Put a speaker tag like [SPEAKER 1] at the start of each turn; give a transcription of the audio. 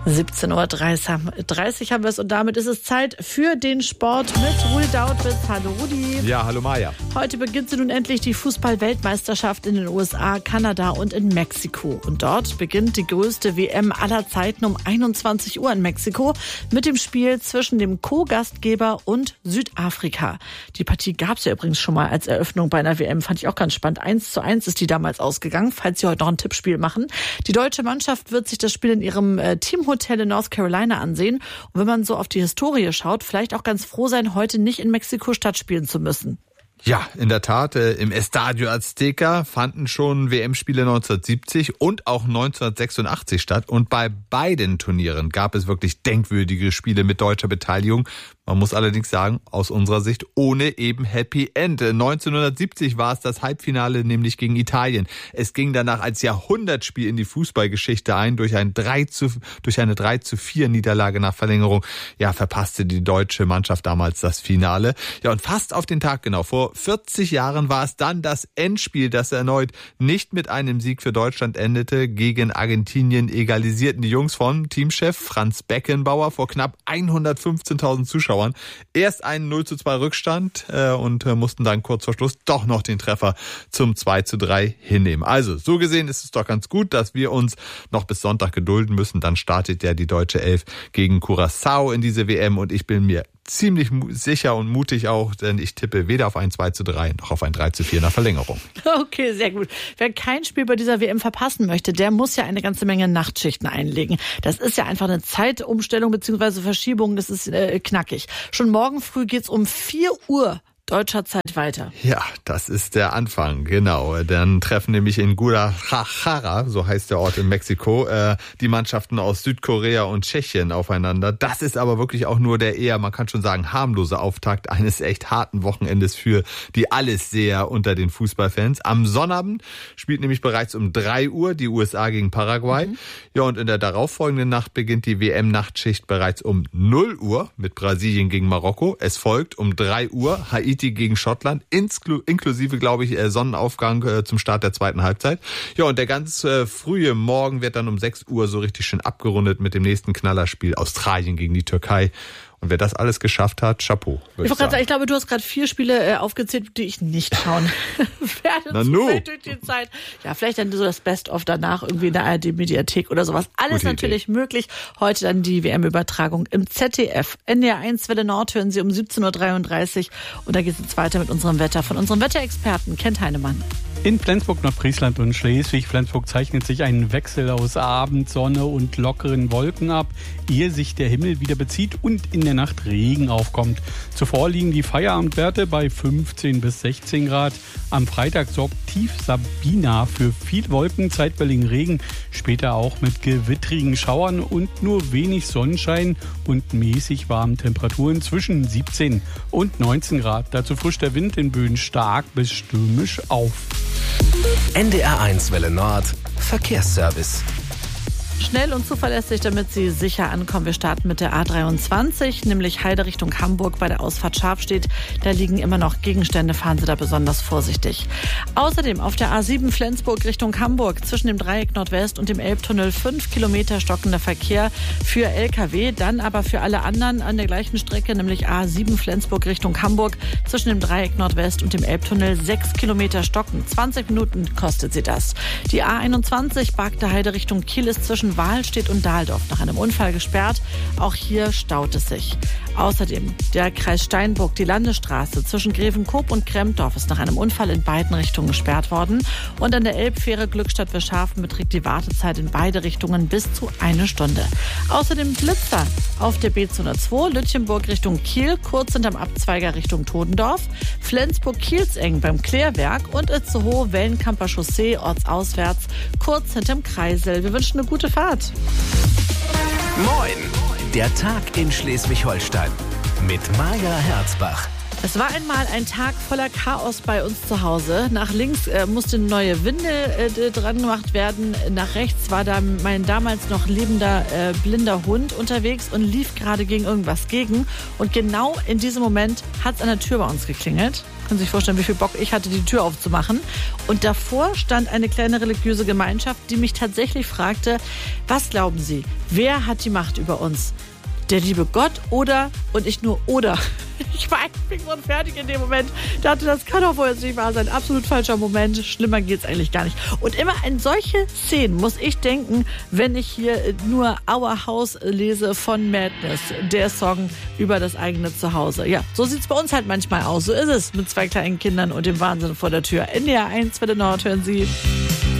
[SPEAKER 1] 17:30 haben wir es und damit ist es Zeit für den Sport mit Rudi Dautwitz. Hallo Rudi.
[SPEAKER 2] Ja, hallo Maja.
[SPEAKER 1] Heute beginnt sie nun endlich die Fußball-Weltmeisterschaft in den USA, Kanada und in Mexiko. Und dort beginnt die größte WM aller Zeiten um 21 Uhr in Mexiko mit dem Spiel zwischen dem Co-Gastgeber und Südafrika. Die Partie gab es ja übrigens schon mal als Eröffnung bei einer WM, fand ich auch ganz spannend. 1:1 ist die damals ausgegangen, falls Sie heute noch ein Tippspiel machen. Die deutsche Mannschaft wird sich das Spiel in ihrem Teamhotel in North Carolina ansehen. Und wenn man so auf die Historie schaut, vielleicht auch ganz froh sein, heute nicht in Mexiko-Stadt spielen zu müssen.
[SPEAKER 2] Ja, in der Tat, im Estadio Azteca fanden schon WM-Spiele 1970 und auch 1986 statt. Und bei beiden Turnieren gab es wirklich denkwürdige Spiele mit deutscher Beteiligung. Man muss allerdings sagen, aus unserer Sicht ohne eben Happy End. 1970 war es das Halbfinale, nämlich gegen Italien. Es ging danach als Jahrhundertspiel in die Fußballgeschichte ein. Durch eine 3:4 Niederlage nach Verlängerung, ja, verpasste die deutsche Mannschaft damals das Finale. Ja, und fast auf den Tag genau. Vor 40 Jahren war es dann das Endspiel, das erneut nicht mit einem Sieg für Deutschland endete. Gegen Argentinien egalisierten die Jungs von Teamchef Franz Beckenbauer vor knapp 115.000 Zuschauern erst einen 0:2 Rückstand und mussten dann kurz vor Schluss doch noch den Treffer zum 2:3 hinnehmen. Also so gesehen ist es doch ganz gut, dass wir uns noch bis Sonntag gedulden müssen. Dann startet ja die deutsche Elf gegen Curaçao in diese WM und ich bin mir ziemlich sicher und mutig auch, denn ich tippe weder auf ein 2:3 noch auf ein 3:4 nach Verlängerung.
[SPEAKER 1] Okay, sehr gut. Wer kein Spiel bei dieser WM verpassen möchte, der muss ja eine ganze Menge Nachtschichten einlegen. Das ist ja einfach eine Zeitumstellung bzw. Verschiebung, das ist knackig. Schon morgen früh geht's um 4 Uhr deutscher Zeit weiter.
[SPEAKER 2] Ja, das ist der Anfang, genau. Dann treffen nämlich in Guadalajara, so heißt der Ort in Mexiko, die Mannschaften aus Südkorea und Tschechien aufeinander. Das ist aber wirklich auch nur der eher, man kann schon sagen, harmlose Auftakt eines echt harten Wochenendes für die Allesseher unter den Fußballfans. Am Sonnabend spielt nämlich bereits um 3 Uhr die USA gegen Paraguay. Ja, und in der darauffolgenden Nacht beginnt die WM-Nachtschicht bereits um 0 Uhr mit Brasilien gegen Marokko. Es folgt um 3 Uhr Haiti gegen Schottland, inklusive, glaube ich, Sonnenaufgang zum Start der zweiten Halbzeit. Ja, und der ganz frühe Morgen wird dann um 6 Uhr so richtig schön abgerundet mit dem nächsten Knallerspiel Australien gegen die Türkei. Und wer das alles geschafft hat, Chapeau.
[SPEAKER 1] Ich wollte gerade sagen, ich glaube, du hast gerade 4 Spiele aufgezählt, die ich nicht schauen werde. Vielleicht durch die Zeit. Ja, vielleicht dann so das Best-of danach irgendwie in der ARD-Mediathek oder sowas. Alles natürlich möglich. Heute dann die WM-Übertragung im ZDF. NDR 1 Welle Nord hören Sie um 17:33 Uhr. Und da geht es jetzt weiter mit unserem Wetter von unserem Wetterexperten Kent Heinemann.
[SPEAKER 3] In Flensburg, Nordfriesland und Schleswig-Flensburg zeichnet sich ein Wechsel aus Abendsonne und lockeren Wolken ab, ehe sich der Himmel wieder bezieht und in der Nacht Regen aufkommt. Zuvor liegen die Feierabendwerte bei 15 bis 16 Grad. Am Freitag sorgt Tief Sabina für viel Wolken, zeitweiligen Regen, später auch mit gewittrigen Schauern und nur wenig Sonnenschein und mäßig warmen Temperaturen zwischen 17 und 19 Grad. Dazu frischt der Wind in Böen stark bis stürmisch auf.
[SPEAKER 4] NDR 1 Welle Nord Verkehrsservice.
[SPEAKER 1] Schnell und zuverlässig, damit Sie sicher ankommen. Wir starten mit der A23, nämlich Heide Richtung Hamburg bei der Ausfahrt Scharfstedt. Da liegen immer noch Gegenstände, fahren Sie da besonders vorsichtig. Außerdem auf der A7 Flensburg Richtung Hamburg zwischen dem Dreieck Nordwest und dem Elbtunnel 5 Kilometer stockender Verkehr für LKW. Dann aber für alle anderen an der gleichen Strecke, nämlich A7 Flensburg Richtung Hamburg zwischen dem Dreieck Nordwest und dem Elbtunnel 6 Kilometer stocken. 20 Minuten kostet sie das. Die A21 Bagde Heide Richtung Kiel ist zwischen Wahlstedt und Dahldorf nach einem Unfall gesperrt. Auch hier staut es sich. Außerdem der Kreis Steinburg, die Landesstraße zwischen Grevenkoop und Kremdorf ist nach einem Unfall in beiden Richtungen gesperrt worden. Und an der Elbfähre Glückstadt-Wilschafen beträgt die Wartezeit in beide Richtungen bis zu 1 Stunde. Außerdem Blitzer auf der B202 Lütjenburg Richtung Kiel, kurz hinterm Abzweiger Richtung Todendorf, Flensburg-Kielzeng beim Klärwerk und Itzehoe Wellenkamper Chaussee ortsauswärts, kurz hinterm Kreisel. Wir wünschen eine gute Fahrt.
[SPEAKER 4] Moin, der Tag in Schleswig-Holstein mit Maja Herzbach.
[SPEAKER 1] Es war einmal ein Tag voller Chaos bei uns zu Hause. Nach links musste eine neue Windel dran gemacht werden. Nach rechts war da mein damals noch lebender blinder Hund unterwegs und lief gerade gegen irgendwas gegen. Und genau in diesem Moment hat es an der Tür bei uns geklingelt. Können Sie sich vorstellen, wie viel Bock ich hatte, die Tür aufzumachen. Und davor stand eine kleine religiöse Gemeinschaft, die mich tatsächlich fragte, was glauben Sie, wer hat die Macht über uns? Der liebe Gott oder? Und ich nur oder. Ich war eigentlich so fertig in dem Moment. Ich dachte, das kann doch wohl jetzt nicht wahr sein. Absolut falscher Moment. Schlimmer geht's eigentlich gar nicht. Und immer an solche Szenen muss ich denken, wenn ich hier nur Our House lese von Madness. Der Song über das eigene Zuhause. Ja, so sieht's bei uns halt manchmal aus. So ist es mit 2 kleinen Kindern und dem Wahnsinn vor der Tür. NDR 1 Welle Nord hören Sie.